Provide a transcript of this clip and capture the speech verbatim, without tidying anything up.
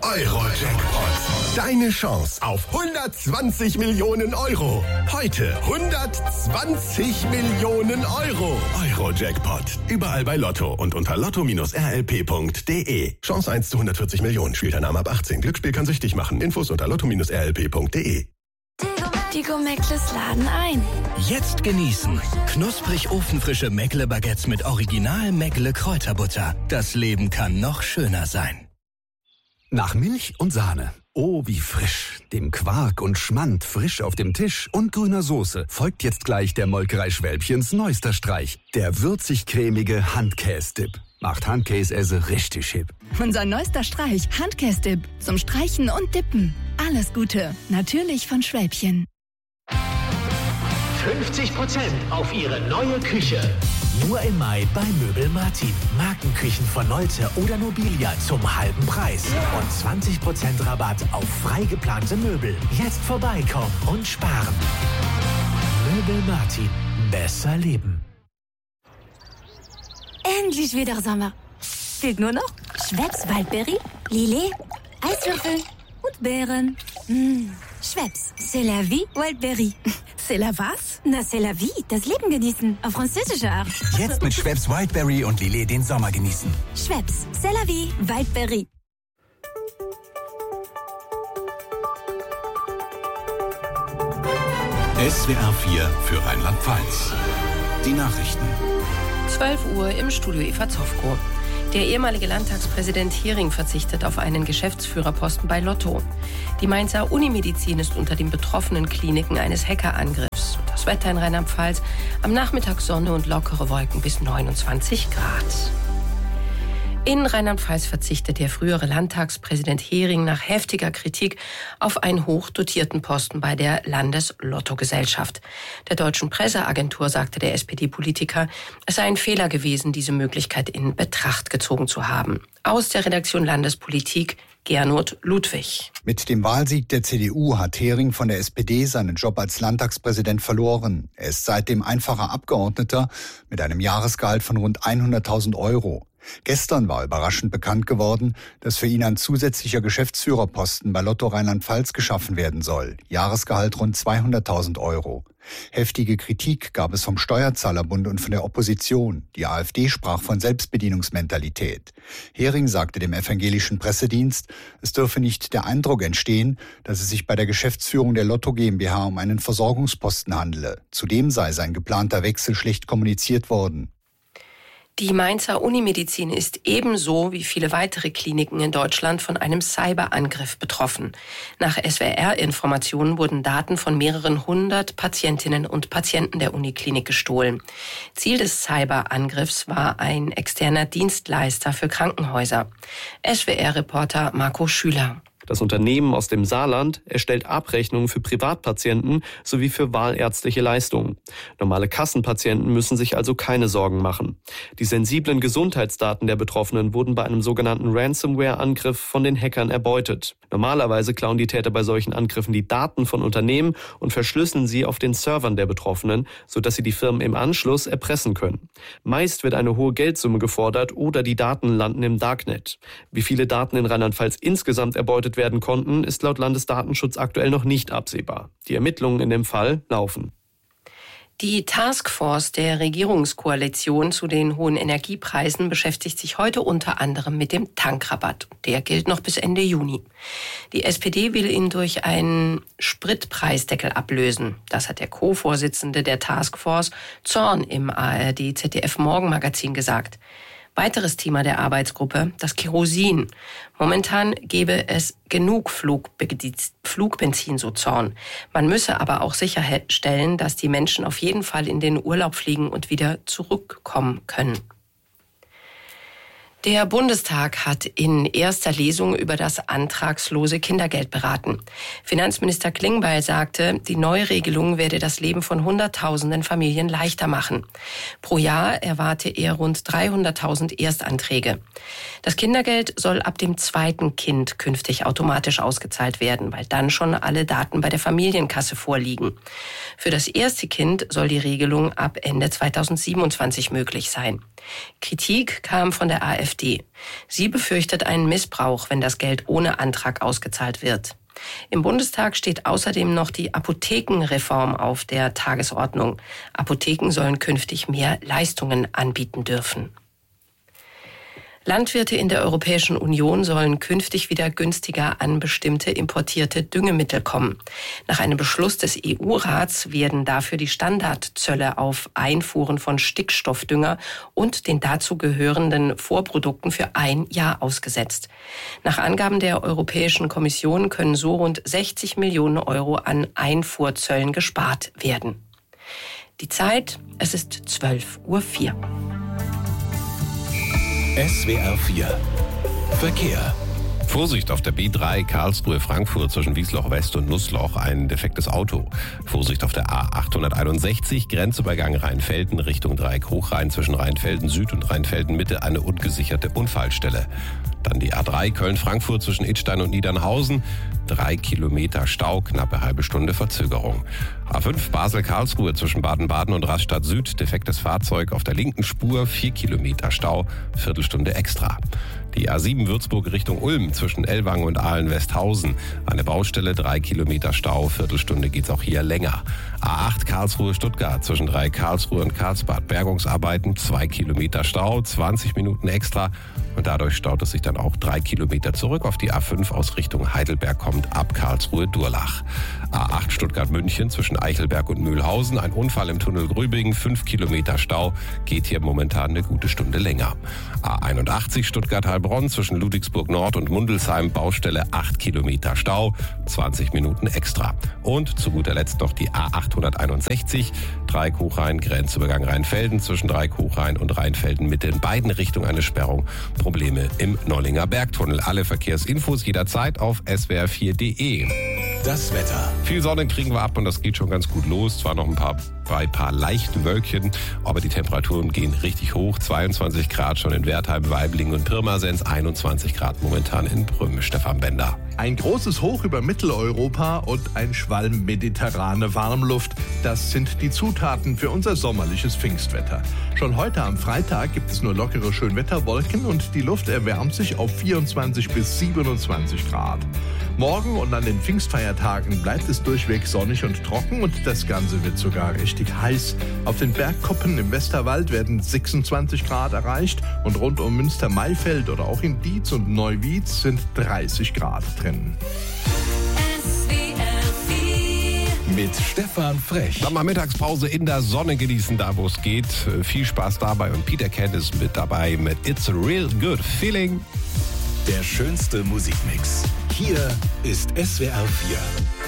Euro-Jackpot. Deine Chance auf hundertzwanzig Millionen Euro. Heute hundertzwanzig Millionen Euro. Euro-Jackpot. Überall bei Lotto und unter lotto Bindestrich r l p punkt d e. Chance eins zu hundertvierzig Millionen. Spielteilnahme ab achtzehn. Glücksspiel kann süchtig machen. Infos unter lotto Bindestrich r l p punkt d e. Die Go-Meckles laden ein. Jetzt genießen. Knusprig ofenfrische Meckle-Baguettes mit original Meckle-Kräuterbutter. Das Leben kann noch schöner sein. Nach Milch und Sahne. Oh, wie frisch. Dem Quark und Schmand frisch auf dem Tisch und grüner Soße folgt jetzt gleich der Molkerei Schwälbchens neuester Streich. Der würzig-cremige Handkäse-Dip. Macht Handkäse richtig hip. Unser neuester Streich, Handkäse-Dip. Zum Streichen und Dippen. Alles Gute. Natürlich von Schwälbchen. fünfzig Prozent auf Ihre neue Küche. Nur im Mai bei Möbel Martin. Markenküchen von Nolte oder Nobilia zum halben Preis. Und zwanzig Prozent Rabatt auf frei geplante Möbel. Jetzt vorbeikommen und sparen. Möbel Martin. Besser leben. Endlich wieder Sommer. Fehlt nur noch Schweppes Waldberry, Lillet, Eiswürfel und Beeren. Mmh. Schweppes, c'est la vie, Wildberry. C'est la was? Na, c'est la vie, das Leben genießen. Auf französische Art. Jetzt mit Schweppes Wildberry und Lillet den Sommer genießen. Schweppes, c'est la vie, Wildberry. S W R vier für Rheinland-Pfalz. Die Nachrichten. zwölf Uhr im Studio Eva Zofko. Der ehemalige Landtagspräsident Hering verzichtet auf einen Geschäftsführerposten bei Lotto. Die Mainzer Unimedizin ist unter den betroffenen Kliniken eines Hackerangriffs. Und das Wetter in Rheinland-Pfalz: am Nachmittag Sonne und lockere Wolken bis neunundzwanzig Grad. In Rheinland-Pfalz verzichtet der frühere Landtagspräsident Hering nach heftiger Kritik auf einen hochdotierten Posten bei der Landeslottogesellschaft. Der deutschen Presseagentur sagte der S P D-Politiker, es sei ein Fehler gewesen, diese Möglichkeit in Betracht gezogen zu haben. Aus der Redaktion Landespolitik Gernot Ludwig. Mit dem Wahlsieg der C D U hat Hering von der S P D seinen Job als Landtagspräsident verloren. Er ist seitdem einfacher Abgeordneter mit einem Jahresgehalt von rund hunderttausend Euro. Gestern war überraschend bekannt geworden, dass für ihn ein zusätzlicher Geschäftsführerposten bei Lotto Rheinland-Pfalz geschaffen werden soll. Jahresgehalt rund zweihunderttausend Euro. Heftige Kritik gab es vom Steuerzahlerbund und von der Opposition. Die AfD sprach von Selbstbedienungsmentalität. Hering sagte dem evangelischen Pressedienst, es dürfe nicht der Eindruck entstehen, dass es sich bei der Geschäftsführung der Lotto GmbH um einen Versorgungsposten handele. Zudem sei sein geplanter Wechsel schlecht kommuniziert worden. Die Mainzer Unimedizin ist ebenso wie viele weitere Kliniken in Deutschland von einem Cyberangriff betroffen. Nach S W R-Informationen wurden Daten von mehreren hundert Patientinnen und Patienten der Uniklinik gestohlen. Ziel des Cyberangriffs war ein externer Dienstleister für Krankenhäuser. S W R-Reporter Marco Schüler. Das Unternehmen aus dem Saarland erstellt Abrechnungen für Privatpatienten sowie für wahlärztliche Leistungen. Normale Kassenpatienten müssen sich also keine Sorgen machen. Die sensiblen Gesundheitsdaten der Betroffenen wurden bei einem sogenannten Ransomware-Angriff von den Hackern erbeutet. Normalerweise klauen die Täter bei solchen Angriffen die Daten von Unternehmen und verschlüsseln sie auf den Servern der Betroffenen, sodass sie die Firmen im Anschluss erpressen können. Meist wird eine hohe Geldsumme gefordert oder die Daten landen im Darknet. Wie viele Daten in Rheinland-Pfalz insgesamt erbeutet werden konnten, ist laut Landesdatenschutz aktuell noch nicht absehbar. Die Ermittlungen in dem Fall laufen. Die Taskforce der Regierungskoalition zu den hohen Energiepreisen beschäftigt sich heute unter anderem mit dem Tankrabatt. Der gilt noch bis Ende Juni. Die S P D will ihn durch einen Spritpreisdeckel ablösen. Das hat der Co-Vorsitzende der Taskforce, Zorn, im A R D-Z D F-Morgenmagazin gesagt. Weiteres Thema der Arbeitsgruppe, das Kerosin. Momentan gäbe es genug Flugbenzin, so Zorn. Man müsse aber auch sicherstellen, dass die Menschen auf jeden Fall in den Urlaub fliegen und wieder zurückkommen können. Der Bundestag hat in erster Lesung über das antragslose Kindergeld beraten. Finanzminister Klingbeil sagte, die neue Regelung werde das Leben von Hunderttausenden Familien leichter machen. Pro Jahr erwarte er rund dreihunderttausend Erstanträge. Das Kindergeld soll ab dem zweiten Kind künftig automatisch ausgezahlt werden, weil dann schon alle Daten bei der Familienkasse vorliegen. Für das erste Kind soll die Regelung ab Ende zweitausendsiebenundzwanzig möglich sein. Kritik kam von der AfD AfD. Sie befürchtet einen Missbrauch, wenn das Geld ohne Antrag ausgezahlt wird. Im Bundestag steht außerdem noch die Apothekenreform auf der Tagesordnung. Apotheken sollen künftig mehr Leistungen anbieten dürfen. Landwirte in der Europäischen Union sollen künftig wieder günstiger an bestimmte importierte Düngemittel kommen. Nach einem Beschluss des E U-Rats werden dafür die Standardzölle auf Einfuhren von Stickstoffdünger und den dazu gehörenden Vorprodukten für ein Jahr ausgesetzt. Nach Angaben der Europäischen Kommission können so rund sechzig Millionen Euro an Einfuhrzöllen gespart werden. Die Zeit, es ist zwölf Uhr vier. S W R vier Verkehr. Vorsicht auf der B drei Karlsruhe-Frankfurt zwischen Wiesloch West und Nussloch, ein defektes Auto. Vorsicht auf der A achthunderteinundsechzig, Grenzübergang Rheinfelden Richtung Dreieck Hochrhein zwischen Rheinfelden Süd und Rheinfelden Mitte, eine ungesicherte Unfallstelle. Dann die A drei Köln-Frankfurt zwischen Idstein und Niedernhausen, drei Kilometer Stau, knappe halbe Stunde Verzögerung. A fünf Basel-Karlsruhe zwischen Baden-Baden und Rastatt Süd, defektes Fahrzeug auf der linken Spur, vier Kilometer Stau, Viertelstunde extra. Die A sieben Würzburg Richtung Ulm zwischen Ellwangen und Ahlen-Westhausen. Eine Baustelle, drei Kilometer Stau, Viertelstunde geht's auch hier länger. A acht Karlsruhe-Stuttgart zwischen drei Karlsruhe und Karlsbad. Bergungsarbeiten, zwei Kilometer Stau, zwanzig Minuten extra. Und dadurch staut es sich dann auch drei Kilometer zurück auf die A fünf aus Richtung Heidelberg kommt ab Karlsruhe-Durlach. A acht Stuttgart-München zwischen Eichelberg und Mühlhausen. Ein Unfall im Tunnel Grübingen, fünf Kilometer Stau, geht hier momentan eine gute Stunde länger. A einundachtzig Stuttgart-Heilbronn zwischen Ludwigsburg Nord und Mundelsheim, Baustelle, acht Kilometer Stau, zwanzig Minuten extra. Und zu guter Letzt noch die A achthunderteinundsechzig, Dreieck Hochrhein, Grenzübergang Rheinfelden zwischen Dreieck Hochrhein und Rheinfelden Mitte, in beiden Richtungen eine Sperrung. Probleme im Nollinger Bergtunnel. Alle Verkehrsinfos jederzeit auf S W R vier Punkt de. Das Wetter. Viel Sonne kriegen wir ab und das geht schon ganz gut los. Zwar noch ein paar, bei ein paar leichte Wölkchen, aber die Temperaturen gehen richtig hoch. zweiundzwanzig Grad schon in Wertheim, Waiblingen und Pirmasens, einundzwanzig Grad momentan in Brümm. Stefan Bender. Ein großes Hoch über Mitteleuropa und ein Schwalm mediterrane Warmluft. Das sind die Zutaten für unser sommerliches Pfingstwetter. Schon heute am Freitag gibt es nur lockere Schönwetterwolken und die Luft erwärmt sich auf vierundzwanzig bis siebenundzwanzig Grad. Morgen und an den Pfingstfeiertagen bleibt es durchweg sonnig und trocken und das Ganze wird sogar richtig heiß. Auf den Bergkuppen im Westerwald werden sechsundzwanzig Grad erreicht und rund um Münster-Maifeld oder auch in Dietz und Neuwied sind dreißig Grad drin. Mit Stefan Frech. Dann mal Mittagspause in der Sonne genießen, da wo es geht. Viel Spaß dabei und Peter Kent ist mit dabei mit It's a Real Good Feeling. Der schönste Musikmix. Hier ist S W R vier.